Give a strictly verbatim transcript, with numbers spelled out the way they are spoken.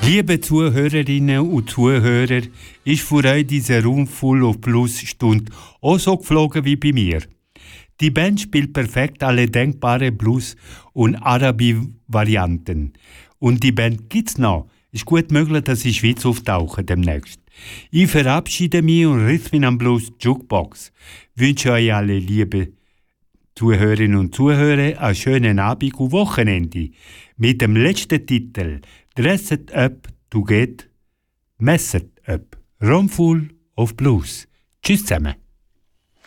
Liebe Zuhörerinnen und Zuhörer, ist für euch diese Roomful of Blues Stunde auch so geflogen wie bei mir. Die Band spielt perfekt alle denkbaren Blues- und Arabi-Varianten. Und die Band gibt's noch. Ist gut möglich, dass sie in die Schweiz auftauchen demnächst. Ich verabschiede mich und Rhythm and Blues Jukebox. Wünsche euch alle liebe Zuhörerinnen und Zuhörer einen schönen Abend und Wochenende. Mit dem letzten Titel Dressed Up to Get Messed Up. Roomful of Blues. Tschüss zusammen.